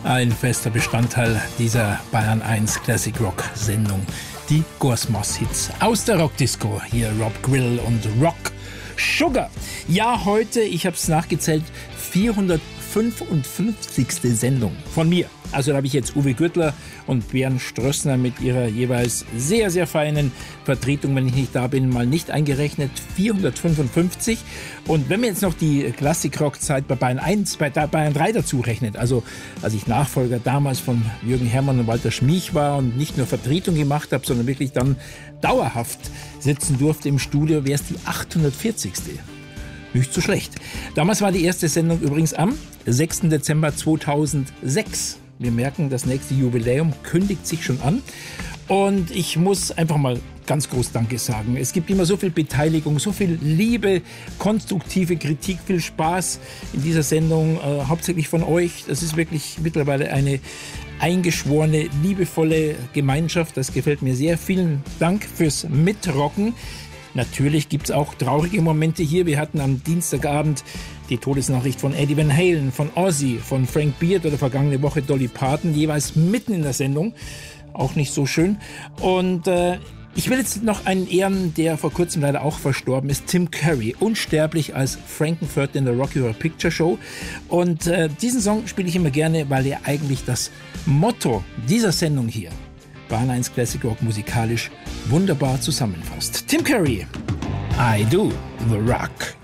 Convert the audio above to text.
ein fester Bestandteil dieser Bayern 1 Classic Rock Sendung. Die Gorsmos-Hits aus der Rockdisco. Hier Rob Grill und Rock Sugar. Ja, heute, ich habe es nachgezählt, 455. Sendung von mir. Also da habe ich jetzt Uwe Gürtler und Bernd Strössner mit ihrer jeweils sehr, sehr feinen Vertretung, wenn ich nicht da bin, mal nicht eingerechnet. 455. Und wenn man jetzt noch die Klassik-Rock-Zeit bei Bayern 1, bei Bayern 3 dazu rechnet, also als ich Nachfolger damals von Jürgen Herrmann und Walter Schmiech war und nicht nur Vertretung gemacht habe, sondern wirklich dann dauerhaft sitzen durfte im Studio, wäre es die 840. Nicht so schlecht. Damals war die erste Sendung übrigens am 6. Dezember 2006. Wir merken, das nächste Jubiläum kündigt sich schon an. Und ich muss einfach mal ganz groß Danke sagen. Es gibt immer so viel Beteiligung, so viel Liebe, konstruktive Kritik, viel Spaß in dieser Sendung, hauptsächlich von euch. Das ist wirklich mittlerweile eine eingeschworene, liebevolle Gemeinschaft. Das gefällt mir sehr. Vielen Dank fürs Mitrocken. Natürlich gibt es auch traurige Momente hier. Wir hatten am Dienstagabend die Todesnachricht von Eddie Van Halen, von Ozzy, von Frank Beard oder vergangene Woche Dolly Parton, jeweils mitten in der Sendung. Auch nicht so schön. Und ich will jetzt noch einen ehren, der vor kurzem leider auch verstorben ist, Tim Curry, unsterblich als Frankenfurter in der Rocky Horror Picture Show. Und diesen Song spiele ich immer gerne, weil er eigentlich das Motto dieser Sendung hier, Bayern 1 Classic Rock, musikalisch wunderbar zusammenfasst. Tim Curry, I Do the Rock.